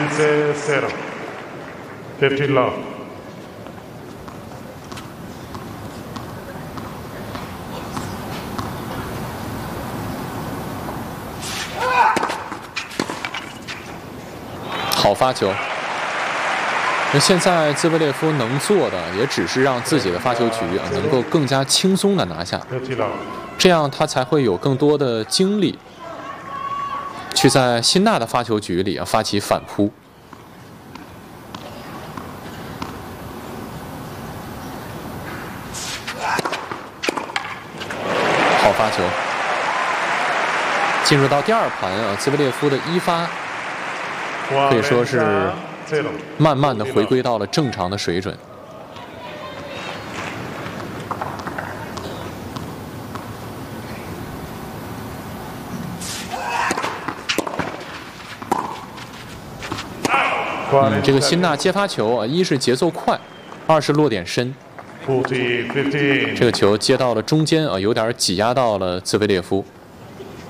15-0. 15 love. 好发球。那现在兹维列夫能做的也只是让自己的发球局能够更加轻松的拿下， 30 love. 这样他才会有更多的精力去在辛纳的发球局里发起反扑。好发球。进入到第二盘兹维列夫的一发可以说是 40. 慢慢的回归到了正常的水准。这个辛纳接发球一是节奏快，二是落点深。 40-15. 这个球接到了中间有点挤压到了兹维列夫。